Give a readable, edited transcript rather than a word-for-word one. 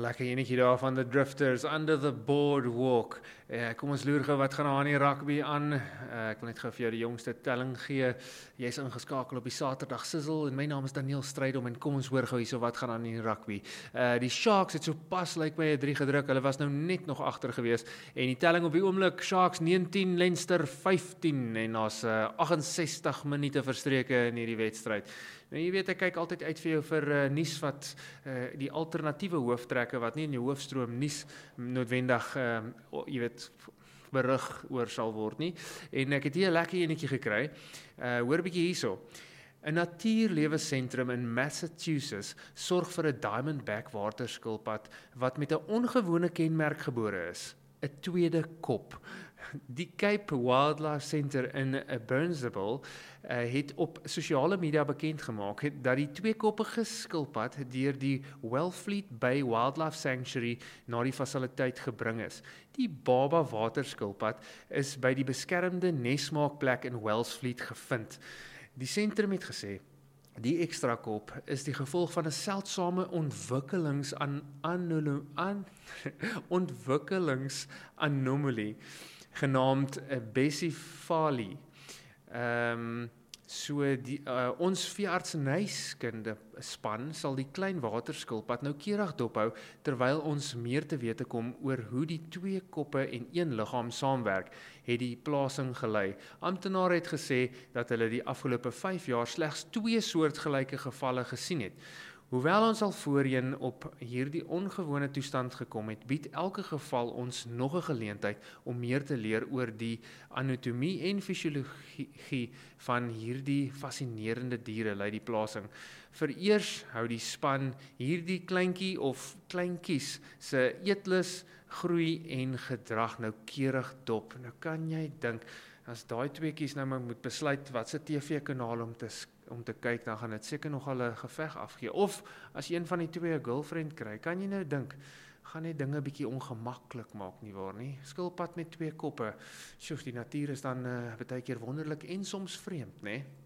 lekker enetjie daar van The Drifters, Under the Boardwalk. Kom ons loer gou wat gaan aan die rugby aan. Ek wil net gou vir jou die jongste telling gee. Jy's ingeskakel op die Saterdag Sizzle en my naam is Daniel Strydom en kom ons hoor gou hierso wat gaan aan in die rugby. Die Sharks het so pas lyk my 'n 3 gedruk. Hulle was nou net nog agter gewees en die telling op die oomblik Sharks 19, Leinster 15 en daar's 68 minute verstreke in hierdie wedstryd. Nou jy weet ek kyk altyd uit vir jou vir nuus wat die alternatiewe hooftrekke wat nie in jou hoofstroom nuus noodwendig jy weet berig oor sal word nie. En ek het hier 'n lekker enetjie gekry. Hoor 'n bietjie hierso. 'n Natuurlewensentrum in Massachusetts sorg vir 'n diamondback waterskilpad wat met 'n ongewone kenmerk gebore is. 'n tweede kop. Die Cape Wildlife Center in Burnsville het op sosiale media bekend gemaak dat die tweekoppige skilpad deur die Wellfleet Bay Wildlife Sanctuary na die fasiliteit gebring is. Die baba waterskilpad is by die beskermde nesmaakplek in Wellfleet gevind. Die sentrum het gesê die ekstra kop is die gevolg van 'n seldsame ontwikkelingsanomalie genaamd Besifalie. Ons veeartsenykunde span sal die klein waterskilpad noukeurig dophou terwyl ons meer te wete kom oor hoe die twee koppe en een liggaam saamwerk, het die plasing gelei. Amptenare het gesê dat hulle die afgelope 5 jaar slegs 2 soortgelyke gevalle gesien het. Hoewel ons al voorheen op hierdie ongewone toestand gekom het, bied elke geval ons nog 'n geleentheid om meer te leer oor die anatomie en fisiologie van hierdie fascinerende diere, lei die plasing. Vereers hou die span hierdie kleintjie of kleintjies se eetlus, groei en gedrag noukeurig dop. Nou kan jy dink, as daai tweeetjies nou maar moet besluit wat se TV-kanaal om te kyk, dan gaan dit seker nogal 'n geveg afgee. Of as een van die twee 'n girlfriend kry, kan jy nou dink, gaan net dinge bietjie ongemaklik maak nie waar nie. Skilpad met 2 koppe. Sjoe, die natuur is dan baie keer wonderlik en soms vreemd, né?